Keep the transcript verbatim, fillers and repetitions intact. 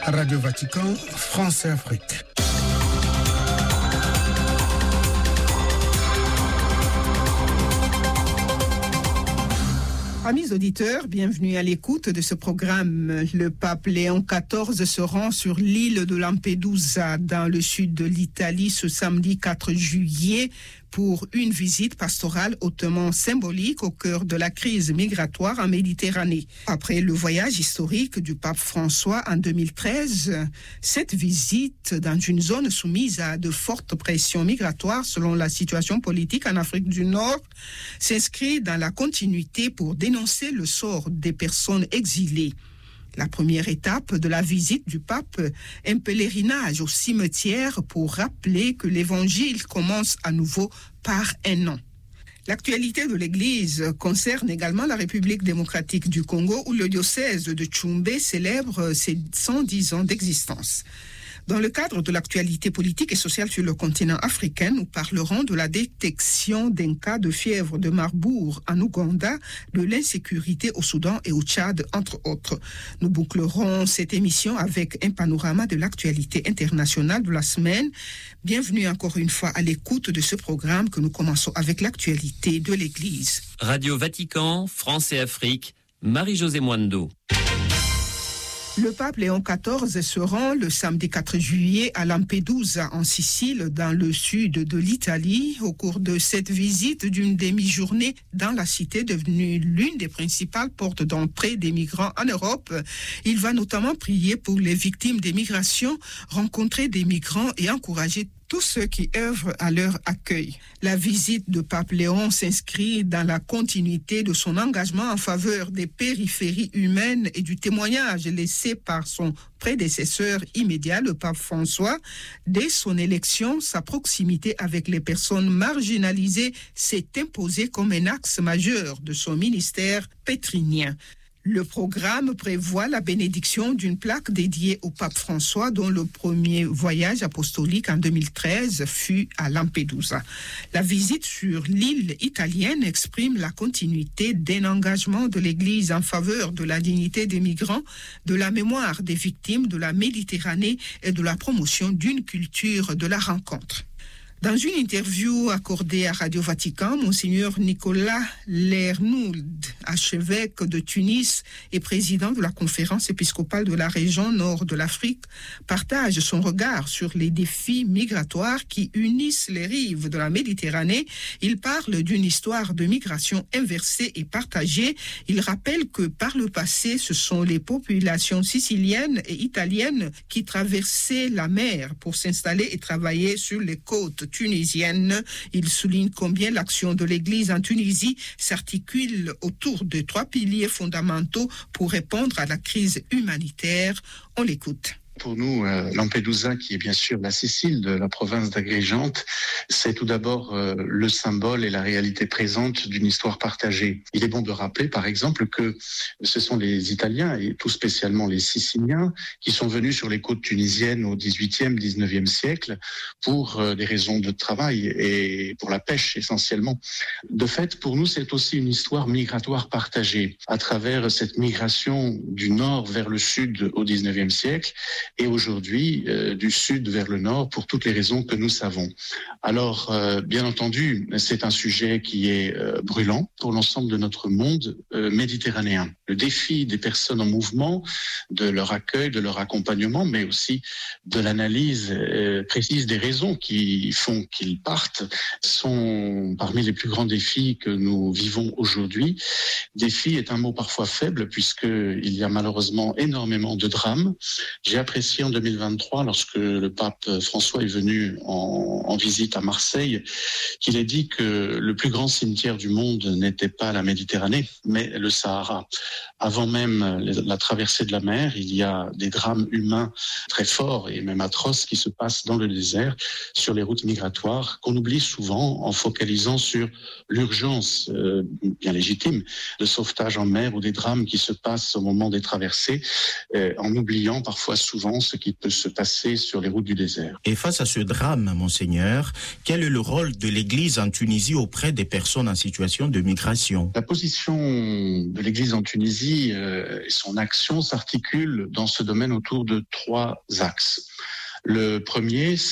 Radio Vatican, France et Afrique. Amis auditeurs, bienvenue à l'écoute de ce programme. Le pape Léon quatorze se rend sur l'île de Lampedusa, dans le sud de l'Italie, ce samedi quatre juillet, pour une visite pastorale hautement symbolique au cœur de la crise migratoire en Méditerranée. Après le voyage historique du pape François en deux mille treize, cette visite dans une zone soumise à de fortes pressions migratoires selon la situation politique en Afrique du Nord s'inscrit dans la continuité pour dénoncer le sort des personnes exilées. La première étape de la visite du pape, un pèlerinage au cimetière pour rappeler que l'évangile commence à nouveau par un nom. L'actualité de l'Église concerne également la République démocratique du Congo, où le diocèse de Tchoumbé célèbre ses cent dix ans d'existence. Dans le cadre de l'actualité politique et sociale sur le continent africain, nous parlerons de la détection d'un cas de fièvre de Marbourg en Ouganda, de l'insécurité au Soudan et au Tchad, entre autres. Nous bouclerons cette émission avec un panorama de l'actualité internationale de la semaine. Bienvenue encore une fois à l'écoute de ce programme que nous commençons avec l'actualité de l'Église. Radio Vatican, France et Afrique, Marie-Josée Mwando. Le pape Léon quatorze se rend le samedi quatre juillet à Lampedusa, en Sicile, dans le sud de l'Italie. Au cours de cette visite d'une demi-journée dans la cité devenue l'une des principales portes d'entrée des migrants en Europe, il va notamment prier pour les victimes des migrations, rencontrer des migrants et encourager tous ceux qui œuvrent à leur accueil. La visite de Pape Léon s'inscrit dans la continuité de son engagement en faveur des périphéries humaines et du témoignage laissé par son prédécesseur immédiat, le pape François. Dès son élection, sa proximité avec les personnes marginalisées s'est imposée comme un axe majeur de son ministère pétrinien. Le programme prévoit la bénédiction d'une plaque dédiée au pape François, dont le premier voyage apostolique en deux mille treize fut à Lampedusa. La visite sur l'île italienne exprime la continuité d'un engagement de l'Église en faveur de la dignité des migrants, de la mémoire des victimes de la Méditerranée et de la promotion d'une culture de la rencontre. Dans une interview accordée à Radio Vatican, Monseigneur Nicolas Lernould, archevêque de Tunis et président de la conférence épiscopale de la région nord de l'Afrique, partage son regard sur les défis migratoires qui unissent les rives de la Méditerranée. Il parle d'une histoire de migration inversée et partagée. Il rappelle que par le passé, ce sont les populations siciliennes et italiennes qui traversaient la mer pour s'installer et travailler sur les côtes tunisienne. Il souligne combien l'action de l'Église en Tunisie s'articule autour de trois piliers fondamentaux pour répondre à la crise humanitaire. On l'écoute. Pour nous, euh, Lampedusa, qui est bien sûr la Sicile de la province d'Agrégente, c'est tout d'abord euh, le symbole et la réalité présente d'une histoire partagée. Il est bon de rappeler, par exemple, que ce sont les Italiens, et tout spécialement les Siciliens, qui sont venus sur les côtes tunisiennes au dix-huitième, dix-neuvième siècle pour euh, des raisons de travail et pour la pêche essentiellement. De fait, pour nous, c'est aussi une histoire migratoire partagée à travers cette migration du nord vers le sud au dix-neuvième siècle, et aujourd'hui euh, du sud vers le nord pour toutes les raisons que nous savons. Alors, euh, bien entendu, c'est un sujet qui est euh, brûlant pour l'ensemble de notre monde euh, méditerranéen. Le défi des personnes en mouvement, de leur accueil, de leur accompagnement, mais aussi de l'analyse euh, précise des raisons qui font qu'ils partent, sont parmi les plus grands défis que nous vivons aujourd'hui. Défi est un mot parfois faible puisqu'il y a malheureusement énormément de drames. J'ai apprécié en deux mille vingt-trois, lorsque le pape François est venu en, en visite à Marseille, qu'il ait dit que le plus grand cimetière du monde n'était pas la Méditerranée, mais le Sahara. Avant même la traversée de la mer, il y a des drames humains très forts et même atroces qui se passent dans le désert, sur les routes migratoires, qu'on oublie souvent en focalisant sur l'urgence euh, bien légitime de sauvetage en mer ou des drames qui se passent au moment des traversées, euh, en oubliant parfois souvent souvent ce qui peut se passer sur les routes du désert. Et face à ce drame, Monseigneur, quel est le rôle de l'Église en Tunisie auprès des personnes en situation de migration? La position de l'Église en Tunisie euh, et son action s'articulent dans ce domaine autour de trois axes. Le premier,